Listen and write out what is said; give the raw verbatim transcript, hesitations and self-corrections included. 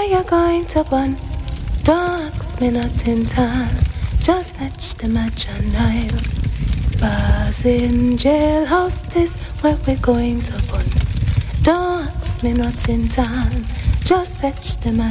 you going to burn? Don't ask me nothing, time. Just fetch the match and I'll bars in jailhouse. This where we're going to burn. Don't ask me nothing, time. Just fetch the match.